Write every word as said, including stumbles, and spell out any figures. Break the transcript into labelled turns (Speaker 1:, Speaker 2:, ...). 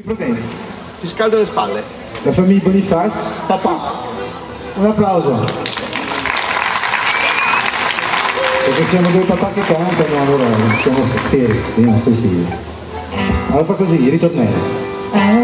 Speaker 1: Va bene.
Speaker 2: Ti scaldo le spalle.
Speaker 1: La famiglia Boniface.
Speaker 2: Papà.
Speaker 1: Un applauso. Perché siamo due papà che cantano, allora siamo per i nostri figli. Allora fa così, ritornello.